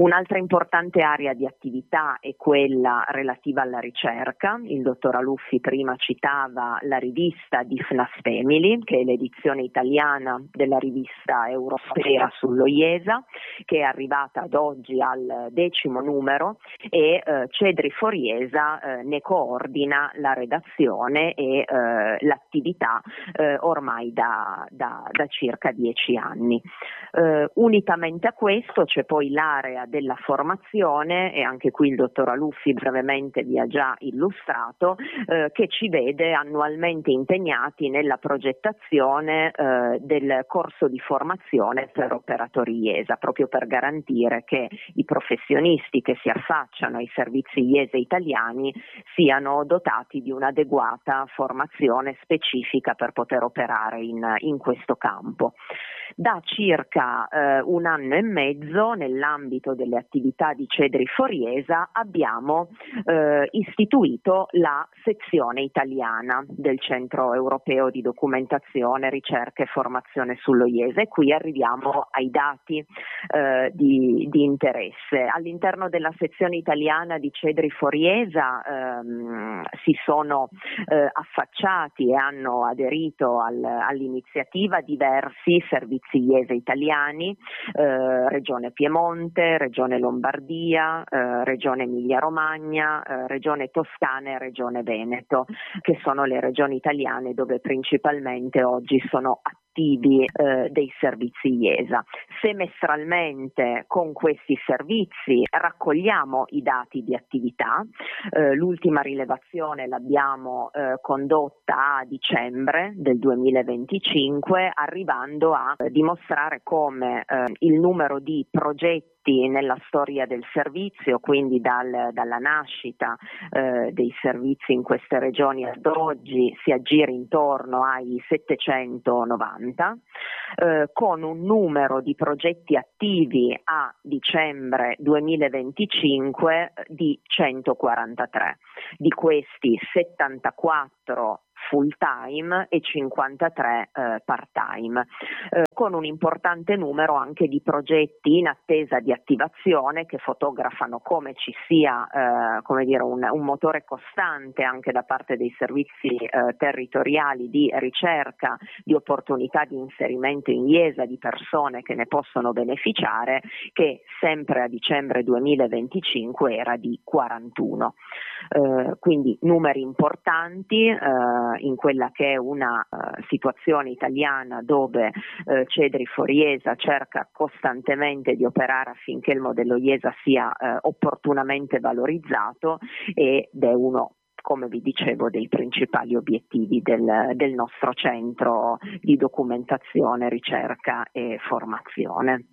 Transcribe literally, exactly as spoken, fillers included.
Un'altra importante area di attività è quella relativa alla ricerca. Il dottor Aluffi prima citava la rivista di F N A S Family, che è l'edizione italiana della rivista europea sullo IESA, che è arrivata ad oggi al decimo numero e eh, Cedri Foriesa eh, ne coordina la redazione e eh, l'attività eh, ormai da, da, da circa dieci anni. Eh, unitamente a questo c'è poi l'area della formazione, e anche qui il dottor Aluffi brevemente vi ha già illustrato, eh, che ci vede annualmente impegnati nella progettazione eh, del corso di formazione per operatori IESA, proprio per garantire che i professionisti che si affacciano ai servizi IESA italiani siano dotati di un'adeguata formazione specifica per poter operare in, in questo campo. Da circa eh, un anno e mezzo, nell'ambito delle attività di Cedri Foriesa, abbiamo eh, istituito la sezione italiana del Centro Europeo di Documentazione, Ricerca e Formazione sullo IESA, e qui arriviamo ai dati eh, di, di interesse. All'interno della sezione italiana di Cedri Foriesa ehm, si sono eh, affacciati e hanno aderito al, all'iniziativa diversi servizi IESA italiani, eh, Regione Piemonte, Regione Lombardia, eh, Regione Emilia-Romagna, eh, Regione Toscana e Regione Veneto, che sono le regioni italiane dove principalmente oggi sono attivi eh, dei servizi IESA. Semestralmente con questi servizi raccogliamo i dati di attività. Eh, l'ultima rilevazione l'abbiamo eh, condotta a dicembre del duemilaventicinque, arrivando a eh, dimostrare come eh, il numero di progetti nella storia del servizio, quindi dal, dalla nascita eh, dei servizi in queste regioni ad oggi, si aggira intorno ai settecentonovanta, eh, con un numero di progetti attivi a dicembre duemilaventicinque di centoquarantatré. Di questi settantaquattro full time e cinquantatré eh, part time, eh, con un importante numero anche di progetti in attesa di attivazione che fotografano come ci sia eh, come dire un, un motore costante anche da parte dei servizi eh, territoriali di ricerca di opportunità di inserimento in IESA di persone che ne possono beneficiare, che sempre a dicembre duemilaventicinque era di quarantuno. Eh, quindi numeri importanti eh, in quella che è una uh, situazione italiana dove uh, Cedri Foriesa cerca costantemente di operare affinché il modello IESA sia uh, opportunamente valorizzato, ed è uno, come vi dicevo, dei principali obiettivi del, del nostro centro di documentazione, ricerca e formazione.